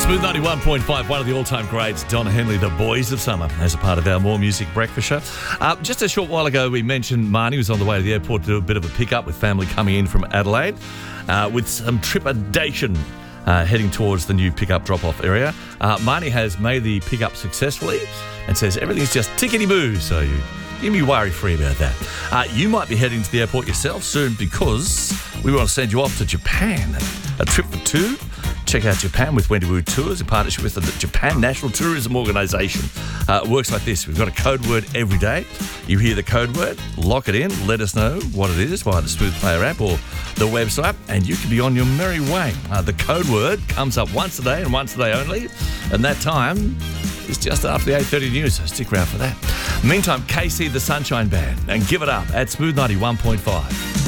Smooth 91.5, one of the all-time greats, Donna Henley, The Boys of Summer, as a part of our More Music breakfast show. Just a short while ago, we mentioned Marnie was on the way to the airport to do a bit of a pickup with family coming in from Adelaide with some trepidation heading towards the new pickup drop-off area. Marnie has made the pickup successfully and says everything's just tickety-boo, so you can be worry-free about that. You might be heading to the airport yourself soon because we want to send you off to Japan. A trip for two. Check out Japan with Wendywood Tours in partnership with the Japan National Tourism Organisation. It works like this. We've got a code word every day. You hear the code word, lock it in, let us know what it is via the Smooth Player app or the website, and you can be on your merry way. The code word comes up once a day and once a day only, and that time is just after the 8:30 news, so stick around for that. Meantime, KC the Sunshine Band, and Give It Up at Smooth 91.5.